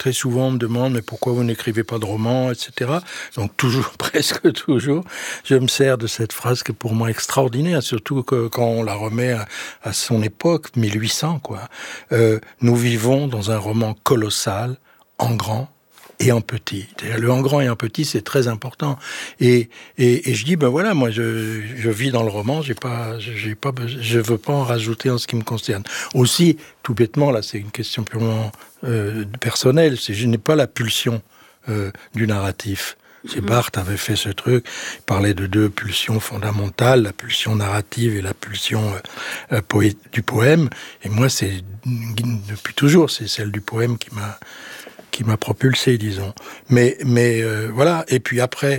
très souvent, on me demande, mais pourquoi vous n'écrivez pas de romans, etc. Donc toujours, presque toujours, je me sers de cette phrase qui est pour moi extraordinaire, surtout que quand on la remet à son époque, 1800, quoi. Nous vivons dans un roman colossal, en grand et en petit. Le en grand et en petit, c'est très important. Et je dis, ben voilà, moi, je vis dans le roman, je veux pas en rajouter en ce qui me concerne. Aussi, tout bêtement, là, c'est une question purement personnelle, je n'ai pas la pulsion du narratif. C'est Barthes avait fait ce truc, il parlait de deux pulsions fondamentales, la pulsion narrative et la pulsion du poème. Et moi, c'est depuis toujours, c'est celle du poème qui m'a propulsé, disons. Mais voilà. Et puis après,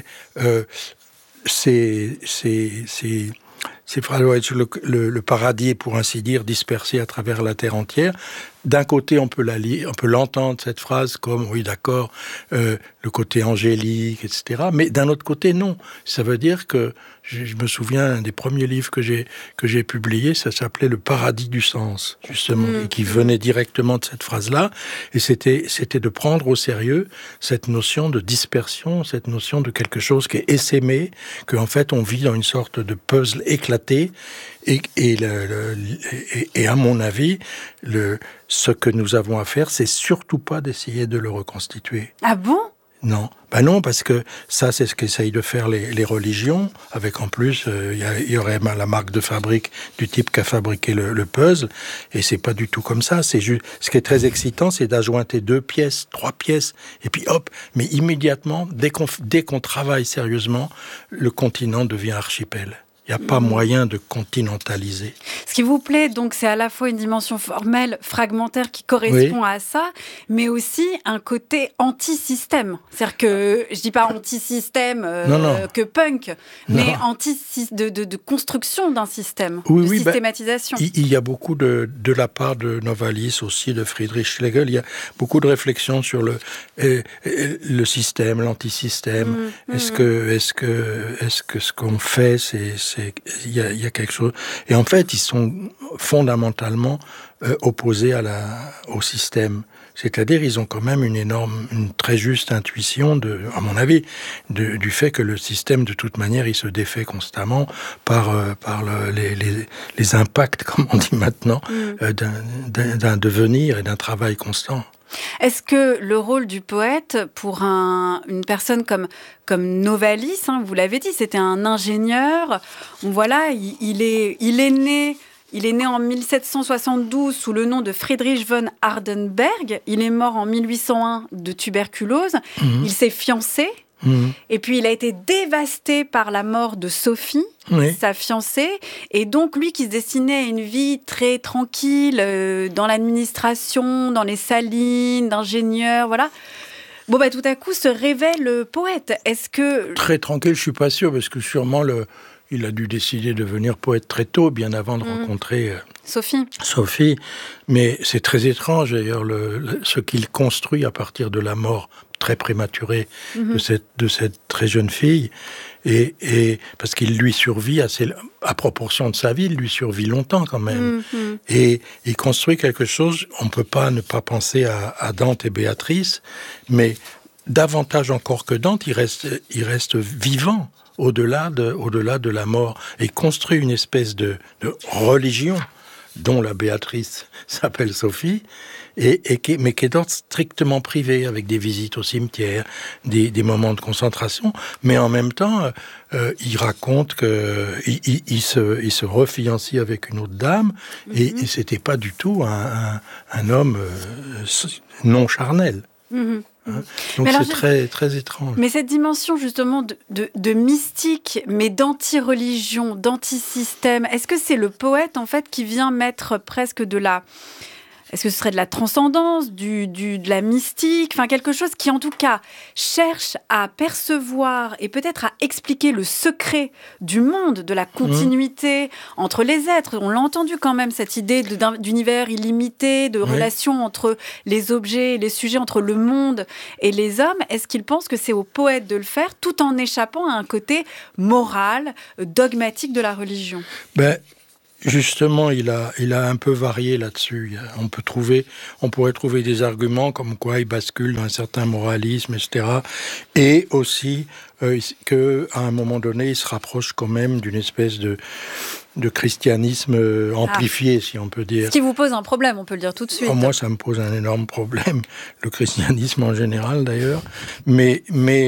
c'est le paradis est, pour ainsi dire, dispersé à travers la terre entière. D'un côté, on peut l'entendre, cette phrase, comme, oui, d'accord, le côté angélique, etc. Mais d'un autre côté, non. Ça veut dire que, je me souviens, un des premiers livres que j'ai publié, ça s'appelait Le paradis du sens, justement, et qui venait directement de cette phrase-là. Et c'était de prendre au sérieux cette notion de dispersion, cette notion de quelque chose qui est essaimé, qu'en fait, on vit dans une sorte de puzzle éclaté. Et à mon avis, ce que nous avons à faire, c'est surtout pas d'essayer de le reconstituer. Ah bon ? Non. Ben non, parce que ça, c'est ce qu'essayent de faire les religions, avec en plus, il y aurait la marque de fabrique du type qui a fabriqué le puzzle, et c'est pas du tout comme ça. C'est juste, ce qui est très excitant, c'est d'adjointer 2 pièces, 3 pièces, et puis hop, mais immédiatement, dès qu'on travaille sérieusement, le continent devient archipel. Il n'y a pas moyen de continentaliser. Ce qui vous plaît, donc, c'est à la fois une dimension formelle, fragmentaire, qui correspond à ça, mais aussi un côté anti-système. C'est-à-dire que, je dis pas anti-système que punk, mais de construction d'un système, de systématisation. Il y a beaucoup de la part de Novalis aussi, de Friedrich Schlegel, il y a beaucoup de réflexions sur le système, l'antisystème. Est-ce que ce qu'on fait, il y a quelque chose. Et en fait, ils sont fondamentalement opposés au système. C'est-à-dire, ils ont quand même une très juste intuition, à mon avis, du fait que le système, de toute manière, il se défait constamment par les impacts, comme on dit maintenant, d'un devenir et d'un travail constant. Est-ce que le rôle du poète, pour une personne comme Novalis, vous l'avez dit, c'était un ingénieur, voilà, il est né en 1772 sous le nom de Friedrich von Hardenberg, il est mort en 1801 de tuberculose, il s'est fiancé, et puis il a été dévasté par la mort de Sophie, sa fiancée, et donc lui qui se destinait à une vie très tranquille dans l'administration, dans les salines, d'ingénieur, voilà. Bon, tout à coup se révèle poète. Est-ce que... Très tranquille, je suis pas sûr, parce que sûrement il a dû décider de devenir poète très tôt, bien avant de rencontrer Sophie. Mais c'est très étrange, d'ailleurs, ce qu'il construit à partir de la mort très prématurée de cette très jeune fille. Et parce qu'il lui survit à proportion de sa vie, il lui survit longtemps quand même. Et il construit quelque chose, on ne peut pas ne pas penser à Dante et Béatrice, mais davantage encore que Dante, il reste vivant au-delà de la mort, et construit une espèce de religion dont la Béatrice s'appelle Sophie, mais qui est d'ordre strictement privé, avec des visites au cimetière, des moments de concentration, mais en même temps, il raconte qu'il se refiancie avec une autre dame, et c'était pas du tout un homme non charnel. Donc c'est très, très étrange. Mais cette dimension justement de mystique, mais d'anti-religion, d'anti-système, est-ce que c'est le poète en fait qui vient mettre presque est-ce que ce serait de la transcendance, de la mystique, enfin quelque chose qui en tout cas cherche à percevoir et peut-être à expliquer le secret du monde, de la continuité entre les êtres. On l'a entendu quand même, cette idée d'univers illimité, de relation entre les objets et les sujets, entre le monde et les hommes. Est-ce qu'il pense que c'est au poète de le faire tout en échappant à un côté moral, dogmatique de la religion ? Justement, il a un peu varié là-dessus. On pourrait trouver des arguments comme quoi il bascule dans un certain moralisme, etc. Et aussi qu'à un moment donné, il se rapproche quand même d'une espèce de christianisme amplifié, si on peut dire. Ce qui vous pose un problème, on peut le dire tout de suite. Moi, ça me pose un énorme problème, le christianisme en général d'ailleurs. Mais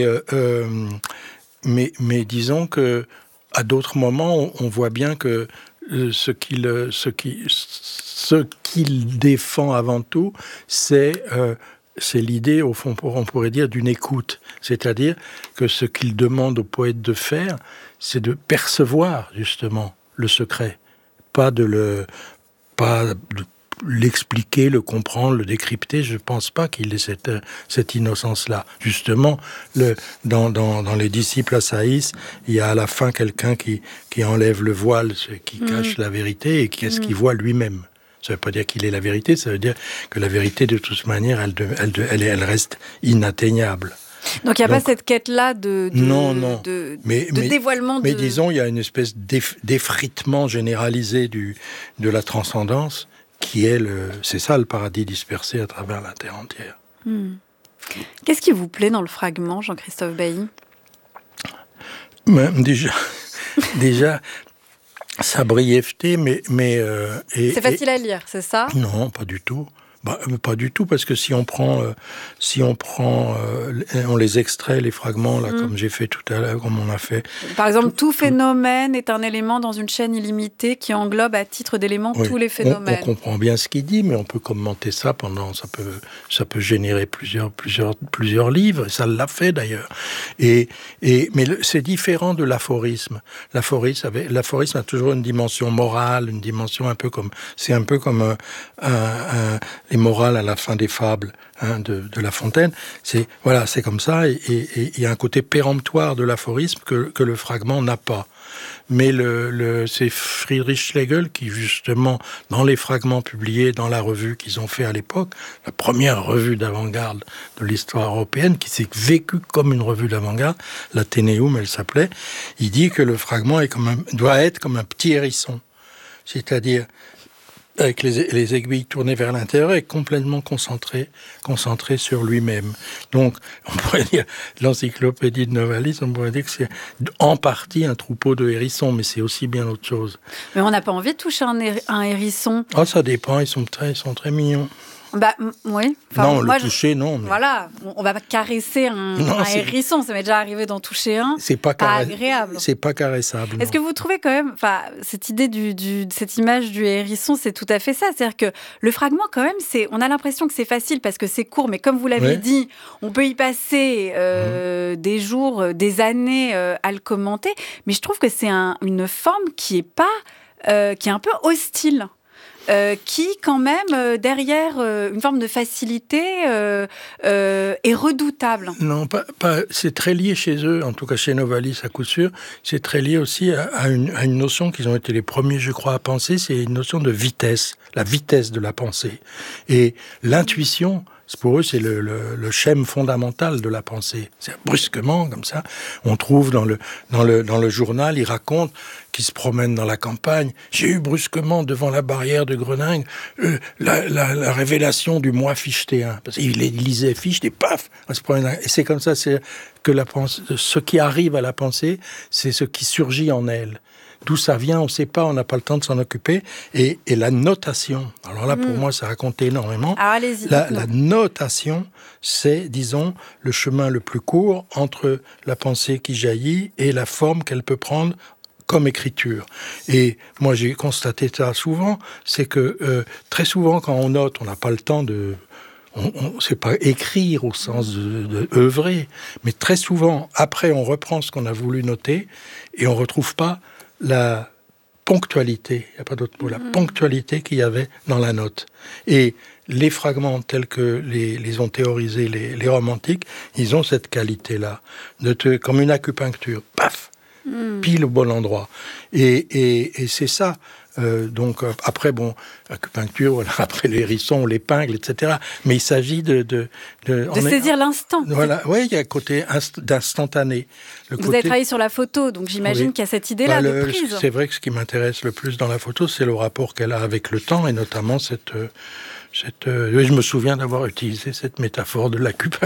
disons que à d'autres moments, on voit bien que ce qu'il défend avant tout, c'est l'idée, au fond, on pourrait dire, d'une écoute. C'est-à-dire que ce qu'il demande au poète de faire, c'est de percevoir, justement, le secret. Pas de l'expliquer, le comprendre, le décrypter. Je ne pense pas qu'il ait cette innocence-là. Justement, dans les disciples à Saïs, il y a à la fin quelqu'un qui enlève le voile, qui cache la vérité, et qu'est-ce qu'il voit lui-même. Ça ne veut pas dire qu'il est la vérité, ça veut dire que la vérité, de toute manière, elle reste inatteignable. Donc il n'y a pas cette quête-là de dévoilement. Mais disons, il y a une espèce d'effritement généralisé de la transcendance, qui est c'est ça le paradis dispersé à travers la terre entière. Qu'est-ce qui vous plaît dans le fragment, Jean-Christophe Bailly ? Déjà, sa brièveté, mais c'est facile à lire, c'est ça ? Non, pas du tout. Pas du tout, parce que si on les extrait, les fragments, là, comme j'ai fait tout à l'heure, comme on a fait... Par exemple, tout phénomène est un élément dans une chaîne illimitée qui englobe à titre d'élément tous les phénomènes. On comprend bien ce qu'il dit, mais on peut commenter ça ça peut générer plusieurs livres, et ça l'a fait d'ailleurs. Mais c'est différent de l'aphorisme. L'aphorisme a toujours une dimension morale, une dimension un peu comme les morales à la fin des fables de La Fontaine. C'est comme ça, et il y a un côté péremptoire de l'aphorisme que le fragment n'a pas. Mais c'est Friedrich Schlegel qui, justement, dans les fragments publiés dans la revue qu'ils ont fait à l'époque, la première revue d'avant-garde de l'histoire européenne, qui s'est vécue comme une revue d'avant-garde, l'Athénéum, elle s'appelait, il dit que le fragment doit être comme un petit hérisson. C'est-à-dire, avec les aiguilles tournées vers l'intérieur et complètement concentré sur lui-même. Donc, on pourrait dire, l'encyclopédie de Novalis, on pourrait dire que c'est en partie un troupeau de hérissons, mais c'est aussi bien autre chose. Mais on n'a pas envie de toucher un hérisson. Ah, ça dépend, ils sont très mignons. Oui. Non, toucher, non. Mais... Voilà, on va pas caresser un hérisson. Ça m'est déjà arrivé d'en toucher un. C'est pas agréable. C'est pas caressable. Est-ce que vous trouvez quand même, cette idée cette image du hérisson, c'est tout à fait ça. C'est-à-dire que le fragment, quand même, on a l'impression que c'est facile parce que c'est court, mais comme vous l'avez dit, on peut y passer des jours, des années à le commenter. Mais je trouve que c'est une forme qui est un peu hostile. Qui, quand même, derrière une forme de facilité, est redoutable. Non, c'est très lié chez eux, en tout cas chez Novalis à coup sûr, c'est très lié aussi à une notion qu'ils ont été les premiers, je crois, à penser, c'est une notion de vitesse, la vitesse de la pensée. Et l'intuition, pour eux, c'est le schème fondamental de la pensée. C'est brusquement, comme ça, on trouve dans le journal, il raconte qu'il se promène dans la campagne. J'ai eu brusquement, devant la barrière de Groningue, la révélation du moi fichéen. Parce qu'il lisait Fichte et paf, on se promène. Et c'est comme ça, c'est que ce qui arrive à la pensée, c'est ce qui surgit en elle. D'où ça vient, on ne sait pas, on n'a pas le temps de s'en occuper. Et la notation, alors là, pour moi, ça raconte énormément. Alors, allez-y. La notation, c'est, disons, le chemin le plus court entre la pensée qui jaillit et la forme qu'elle peut prendre comme écriture. Et moi, j'ai constaté ça souvent, c'est que très souvent, quand on note, on n'a pas le temps de... c'est pas écrire au sens de œuvrer, mais très souvent, après, on reprend ce qu'on a voulu noter et on ne retrouve pas la ponctualité, il n'y a pas d'autre mot, la ponctualité qu'il y avait dans la note. Et les fragments tels que les ont théorisés les romantiques, ils ont cette qualité-là, comme une acupuncture, paf, pile au bon endroit. Et c'est ça, Donc après, bon, l'acupuncture, voilà, après les hérissons, l'épingle, etc. Mais il s'agit de saisir l'instant. Voilà, oui, il y a un côté d'instantané. Vous avez travaillé sur la photo, donc j'imagine qu'il y a cette idée-là de prise. C'est vrai que ce qui m'intéresse le plus dans la photo, c'est le rapport qu'elle a avec le temps, et notamment je me souviens d'avoir utilisé cette métaphore de l'acupuncture.